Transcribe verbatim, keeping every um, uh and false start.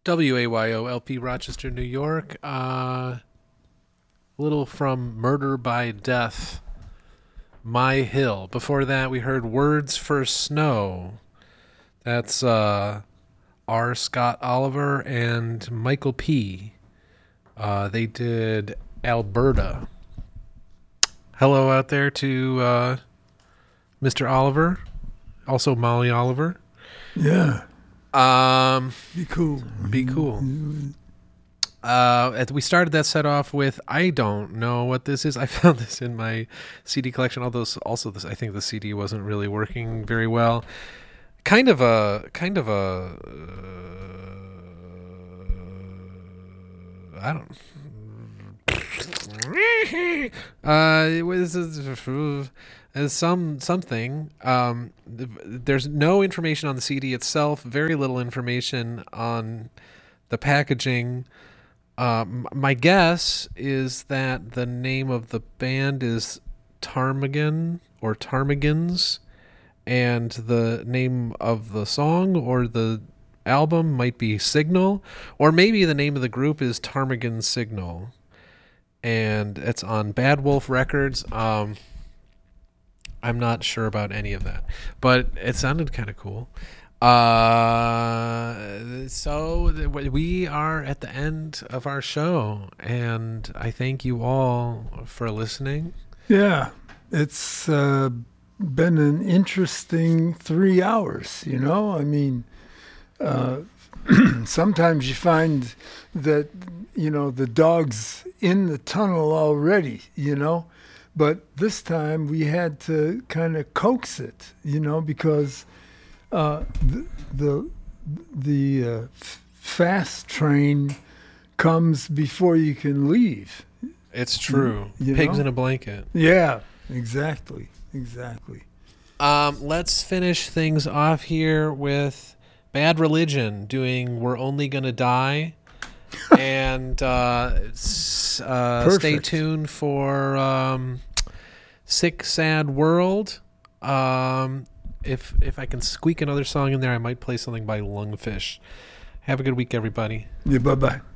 W A Y O L P Rochester, New York. Uh, a little from Murder by Death, My Hill. Before that, we heard Words for Snow. That's uh, R. Scott Oliver and Michael P. Uh, they did Alberta. Hello out there to uh, Mister Oliver, also Molly Oliver. Yeah. Um, be cool. Be cool. Uh, we started that set off with I don't know what this is. I found this in my C D collection, although also this, I think the C D wasn't really working very well. Kind of a, kind of a, uh, I don't. Uh, it was uh, some something. Um, there's no information on the C D itself. Very little information on the packaging. Um, my guess is that the name of the band is Ptarmigan or Ptarmigans, and the name of the song or the album might be Signal, or maybe the name of the group is Ptarmigan Signal. And it's on Bad Wolf Records. Um, I'm not sure about any of that, but it sounded kind of cool. Uh, so we are at the end of our show, and I thank you all for listening. Yeah, it's uh, been an interesting three hours, you know? I mean, uh, sometimes you find that, you know, the dog's in the tunnel already, you know, but this time we had to kind of coax it, you know, because uh, the the, the uh, f- fast train comes before you can leave. It's true. You, you Pigs know? in a blanket. Yeah, exactly, exactly. Um, let's finish things off here with Bad Religion doing We're Only Gonna Die. And uh, uh, stay tuned for um, Sick Sad World. Um, if if I can squeak another song in there, I might play something by Lungfish. Have a good week, everybody. Yeah, bye-bye.